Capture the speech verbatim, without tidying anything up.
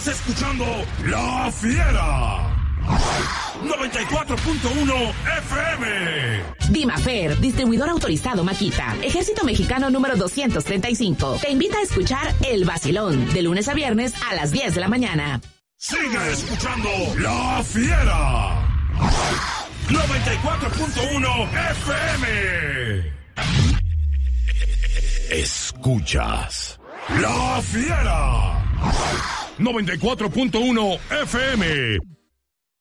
Estás escuchando La Fiera. noventa y cuatro punto uno F M. Dimafer, distribuidor autorizado Makita. Ejército Mexicano número doscientos treinta y cinco. Te invita a escuchar El Vacilón, de lunes a viernes a las diez de la mañana. Sigue escuchando La Fiera. noventa y cuatro punto uno F M. Escuchas La Fiera. noventa y cuatro punto uno F M.